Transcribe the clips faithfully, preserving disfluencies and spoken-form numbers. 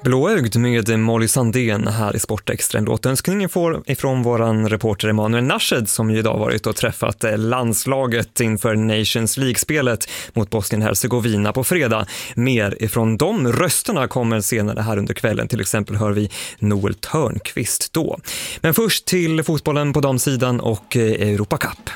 Blåögd med Molly Sandén här i Sportextra. En låtönskning får ifrån våran reporter Emanuel Nashed som ju idag varit och träffat landslaget inför Nations League-spelet mot Bosnien-Herzegovina på fredag. Mer ifrån de rösterna kommer senare här under kvällen. Till exempel hör vi Noel Törnqvist då. Men först till fotbollen på damsidan och Europa Cup.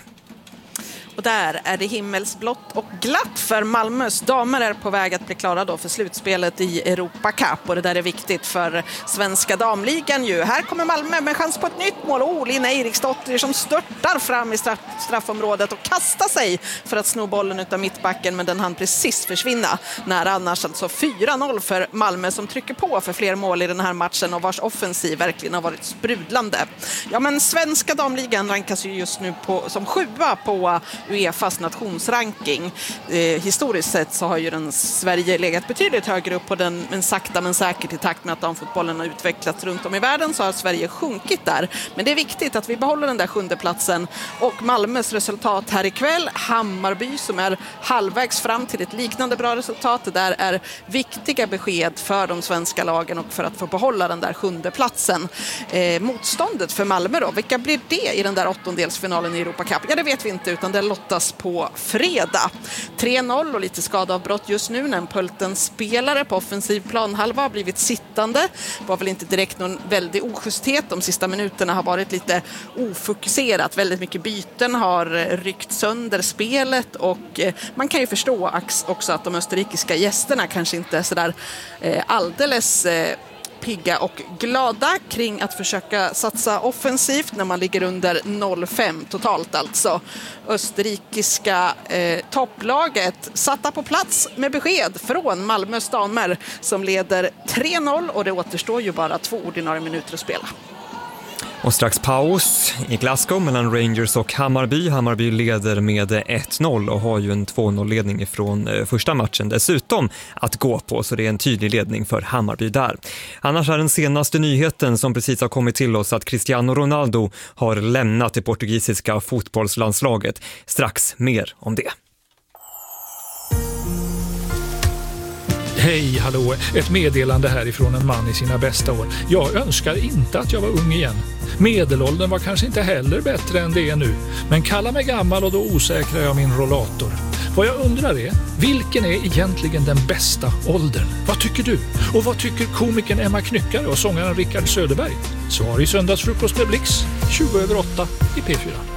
Och där är det himmelsblått och glatt för Malmös damer är på väg att bli klara då för slutspelet i Europa Cup. Och det där är viktigt för svenska damligan ju. Här kommer Malmö med chans på ett nytt mål. Oh, Lina Eriksdotter som störtar fram i straff- straffområdet och kastar sig för att sno bollen utav mittbacken. Men den hann precis försvinna. När annars alltså fyra noll för Malmö som trycker på för fler mål i den här matchen och vars offensiv verkligen har varit sprudlande. Ja, men svenska damligan rankas ju just nu på, som sjua på UEFAs nationsranking. Eh, historiskt sett så har ju den Sverige legat betydligt högre upp på den, men sakta men säkert i takt med att damfotbollen har utvecklats runt om i världen så har Sverige sjunkit där. Men det är viktigt att vi behåller den där sjunde platsen och Malmös resultat här ikväll, Hammarby som är halvvägs fram till ett liknande bra resultat. Det där är viktiga besked för de svenska lagen och för att få behålla den där sjunde platsen. Eh, motståndet för Malmö då, vilka blir det i den där åttondelsfinalen i Europa Cup? Ja, det vet vi inte utan det lottas på fredag. tre noll och lite skadeavbrott just nu när en Pölten-spelare på offensiv planhalva har blivit sittande. Det var väl inte direkt någon väldig ojusthet. De sista minuterna har varit lite ofokuserat. Väldigt mycket byten har ryckt sönder spelet och man kan ju förstå också att de österrikiska gästerna kanske inte är sådär alldeles pigga och glada kring att försöka satsa offensivt när man ligger under noll fem totalt alltså. Österrikiska eh, topplaget satta på plats med besked från Malmös damer som leder tre noll och det återstår ju bara två ordinarie minuter att spela. Och strax paus i Glasgow mellan Rangers och Hammarby. Hammarby leder med ett noll och har ju en två noll-ledning från första matchen dessutom att gå på. Så det är en tydlig ledning för Hammarby där. Annars är den senaste nyheten som precis har kommit till oss att Cristiano Ronaldo har lämnat det portugisiska fotbollslandslaget. Strax mer om det. Hej, hallå. Ett meddelande härifrån en man i sina bästa år. Jag önskar inte att jag var ung igen. Medelåldern var kanske inte heller bättre än det är nu. Men kalla mig gammal och då osäkrar jag min rollator. Vad jag undrar är, vilken är egentligen den bästa åldern? Vad tycker du? Och vad tycker komikern Emma Knyckare och sångaren Rickard Söderberg? Svar i söndagsfrukost med Blix, tjugo över åtta i P fyra.